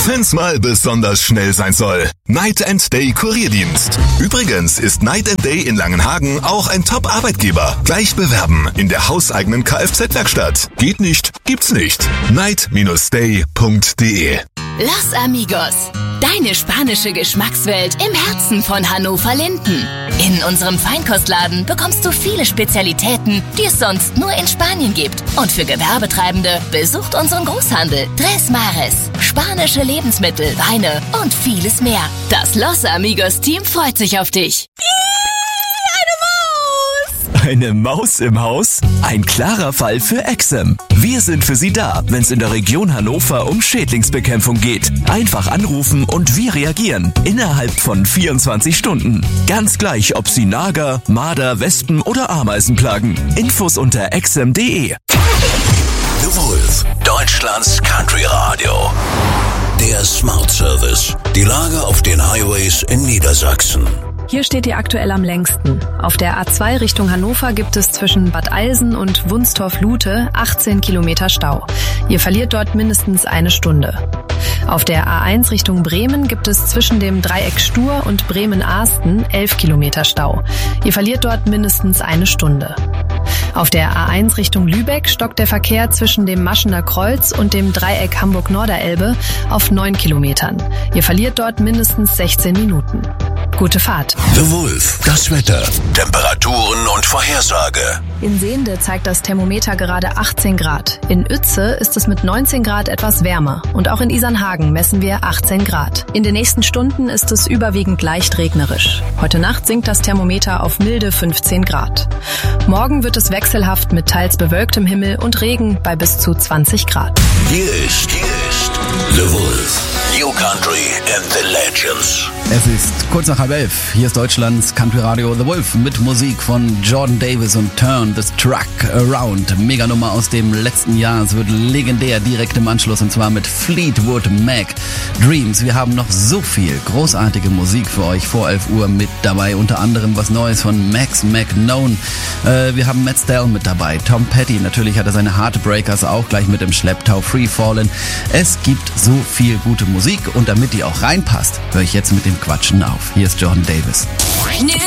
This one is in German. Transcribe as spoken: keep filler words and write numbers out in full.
Wenn's mal besonders schnell sein soll. Night and Day Kurierdienst. Übrigens ist Night and Day in Langenhagen auch ein Top-Arbeitgeber. Gleich bewerben in der hauseigenen Kfz-Werkstatt. Geht nicht, gibt's nicht. night dash day punkt de. Los Amigos, deine spanische Geschmackswelt im Herzen von Hannover-Linden. In unserem Feinkostladen bekommst du viele Spezialitäten, die es sonst nur in Spanien gibt. Und für Gewerbetreibende besucht unseren Großhandel Tres Mares. Spanische Lebensmittel, Weine und vieles mehr. Das Los Amigos-Team freut sich auf dich. Eine Maus im Haus? Ein klarer Fall für Exem. Wir sind für Sie da, wenn es in der Region Hannover um Schädlingsbekämpfung geht. Einfach anrufen und wir reagieren. Innerhalb von vierundzwanzig Stunden. Ganz gleich, ob Sie Nager, Marder, Wespen oder Ameisen plagen. Infos unter exem punkt de. The Wolf, Deutschlands Country Radio. Der Smart Service. Die Lage auf den Highways in Niedersachsen. Hier steht ihr aktuell am längsten. Auf der A zwei Richtung Hannover gibt es zwischen Bad Eilsen und Wunstorf-Lute achtzehn Kilometer Stau. Ihr verliert dort mindestens eine Stunde. Auf der A eins Richtung Bremen gibt es zwischen dem Dreieck Stur und Bremen-Ahsten elf Kilometer Stau. Ihr verliert dort mindestens eine Stunde. Auf der A eins Richtung Lübeck stockt der Verkehr zwischen dem Maschener Kreuz und dem Dreieck Hamburg-Norderelbe auf neun Kilometern. Ihr verliert dort mindestens sechzehn Minuten. Gute Fahrt. The Wolf, das Wetter, Temperaturen und Vorhersage. In Sehnde zeigt das Thermometer gerade achtzehn Grad. In Uetze ist es mit neunzehn Grad etwas wärmer. Und auch in Isernhagen messen wir achtzehn Grad. In den nächsten Stunden ist es überwiegend leicht regnerisch. Heute Nacht sinkt das Thermometer auf milde fünfzehn Grad. Morgen wird es wechselhaft mit teils bewölktem Himmel und Regen bei bis zu zwanzig Grad. Hier ist, hier ist The Wolf. New Country and the Legends. Es ist kurz nach halb elf. Hier ist Deutschlands Country Radio The Wolf mit Musik von Jordan Davis und Turn This Truck Around. Meganummer aus dem letzten Jahr. Es wird legendär direkt im Anschluss und zwar mit Fleetwood Mac. Dreams. Wir haben noch so viel großartige Musik für euch vor elf Uhr mit dabei. Unter anderem was Neues von Max McKnown. Äh, wir haben Matt Stell mit dabei. Tom Petty. Natürlich hat er seine Heartbreakers auch gleich mit im Schlepptau. Free Fallin'. Es gibt so viel gute Musik und damit die auch reinpasst, höre ich jetzt mit dem Quatschen auf. Hier ist Jordan Davis. New